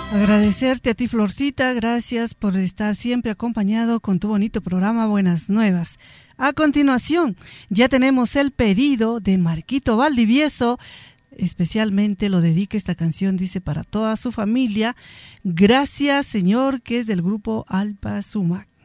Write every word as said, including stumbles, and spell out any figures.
Agradecerte a ti, Florcita, gracias por estar siempre acompañado con tu bonito programa Buenas Nuevas. A continuación, ya tenemos el pedido de Marquito Valdivieso, especialmente lo dedica esta canción, dice, para toda su familia. Gracias, Señor, que es del grupo Alpa Sumac.